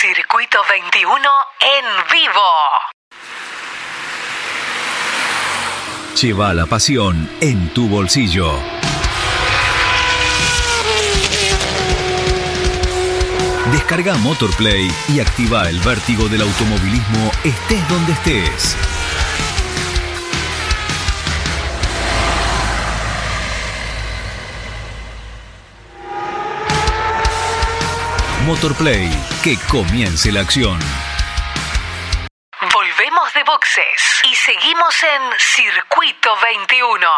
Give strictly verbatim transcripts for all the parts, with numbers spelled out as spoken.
Circuito veintiuno en vivo. Lleva la pasión en tu bolsillo. Descarga Motorplay y activa el vértigo del automovilismo estés donde estés. Motorplay, que comience la acción. Volvemos de boxes y seguimos en Circuito veintiuno.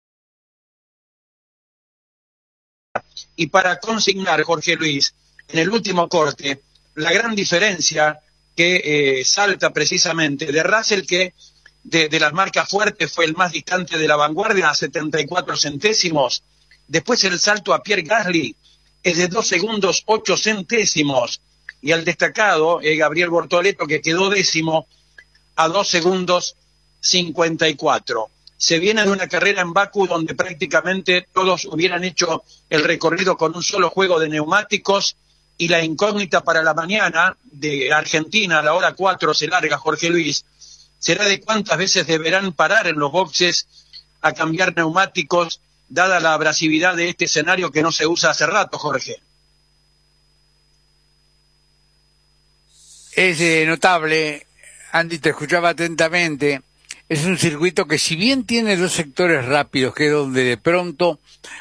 Y para consignar, Jorge Luis, en el último corte, la gran diferencia que eh, salta precisamente de Russell, que de, de las marcas fuertes fue el más distante de la vanguardia, a setenta y cuatro centésimos. Después el salto a Pierre Gasly es de dos segundos ocho centésimos. Y al destacado, eh, Gabriel Bortoleto, que quedó décimo a dos segundos cincuenta y cuatro. Se viene de una carrera en Bakú donde prácticamente todos hubieran hecho el recorrido con un solo juego de neumáticos, y la incógnita para la mañana de Argentina a la hora cuatro se larga, Jorge Luis, será de cuántas veces deberán parar en los boxes a cambiar neumáticos, dada la abrasividad de este escenario que no se usa hace rato, Jorge. Es eh, notable, Andy, te escuchaba atentamente. Es un circuito que, si bien tiene dos sectores rápidos, que es donde de pronto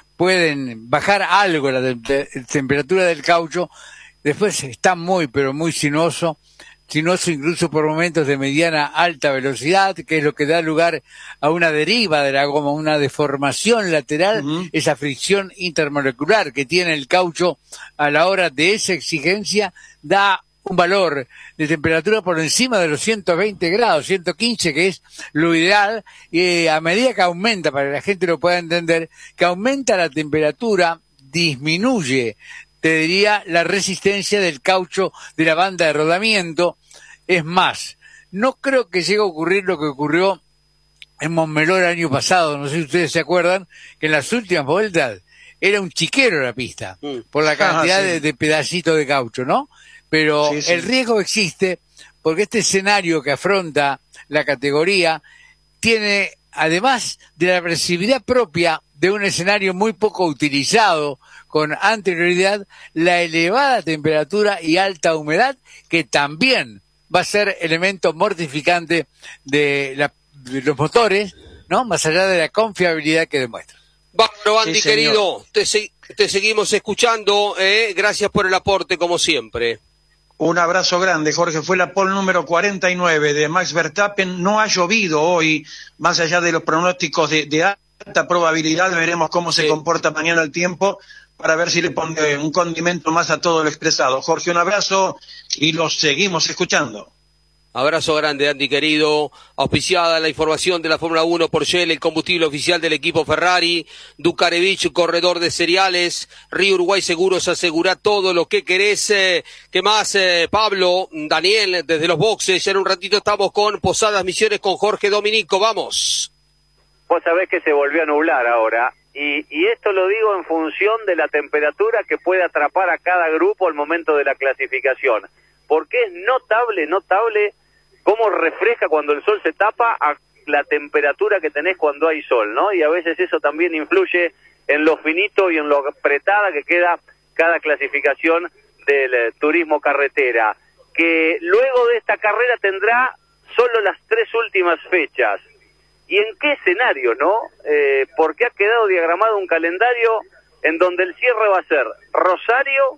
pueden bajar algo la te- temperatura del caucho, después está muy, pero muy sinuoso, sinuoso incluso por momentos de mediana alta velocidad, que es lo que da lugar a una deriva de la goma, una deformación lateral, uh-huh. Esa fricción intermolecular que tiene el caucho a la hora de esa exigencia, da un valor de temperatura por encima de los ciento veinte grados, ciento quince, que es lo ideal, y a medida que aumenta, para que la gente lo pueda entender, que aumenta la temperatura, disminuye, te diría, la resistencia del caucho de la banda de rodamiento. Es más, no creo que llegue a ocurrir lo que ocurrió en Montmeló el año pasado, no sé si ustedes se acuerdan, que en las últimas vueltas era un chiquero la pista, mm. por la cantidad ah, sí. de, de pedacitos de caucho, ¿no? Pero sí, sí. El riesgo existe porque este escenario que afronta la categoría tiene, además de la agresividad propia de un escenario muy poco utilizado con anterioridad, la elevada temperatura y alta humedad, que también va a ser elemento mortificante de, la, de los motores, ¿no? Más allá de la confiabilidad que demuestra. Bueno, Andy, sí, querido, te, te seguimos escuchando, ¿eh? Gracias por el aporte, como siempre. Un abrazo grande, Jorge. Fue la pole número cuarenta y nueve de Max Verstappen. No ha llovido hoy, más allá de los pronósticos de, de alta probabilidad. Veremos cómo se sí. comporta mañana el tiempo, para ver si le pone un condimento más a todo lo expresado. Jorge, un abrazo y los seguimos escuchando. Abrazo grande, Andy, querido. Auspiciada la información de la Fórmula uno por Shell, el combustible oficial del equipo Ferrari. Ducarevich, corredor de cereales. Río Uruguay Seguros, asegura todo lo que querés. Eh, ¿Qué más, eh, Pablo? Daniel, desde los boxes. Ya en un ratito estamos con Posadas Misiones, con Jorge Dominico. Vamos. Vos sabés que se volvió a nublar ahora. Y, y esto lo digo en función de la temperatura que puede atrapar a cada grupo al momento de la clasificación. Porque es notable, notable cómo refresca cuando el sol se tapa a la temperatura que tenés cuando hay sol, ¿no? Y a veces eso también influye en lo finito y en lo apretada que queda cada clasificación del eh, turismo carretera, que luego de esta carrera tendrá solo las tres últimas fechas. ¿Y en qué escenario, no? Eh, porque ha quedado diagramado un calendario en donde el cierre va a ser Rosario,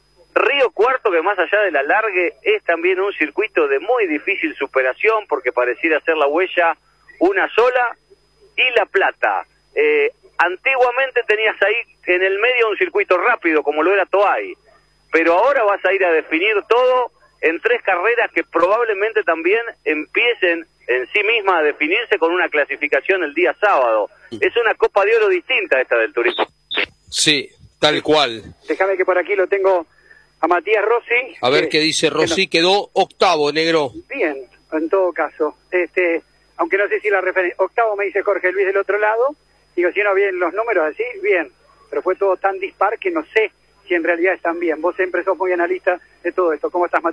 Río Cuarto, que más allá del alargue es también un circuito de muy difícil superación, porque pareciera ser la huella una sola, y La Plata. Eh, antiguamente tenías ahí en el medio un circuito rápido, como lo era Toay, pero ahora vas a ir a definir todo en tres carreras que probablemente también empiecen en sí misma a definirse con una clasificación el día sábado. Es una Copa de Oro distinta esta del turismo. Sí, tal cual. Déjame que por aquí lo tengo a Matías Rossi. A ver eh, qué dice Rossi, que no... quedó octavo, negro. Bien, en todo caso. este Aunque no sé si la referencia... Octavo me dice Jorge Luis del otro lado. Digo, si no bien los números así, bien. Pero fue todo tan dispar que no sé si en realidad están bien. Vos siempre sos muy analista de todo esto. ¿Cómo estás, Matías?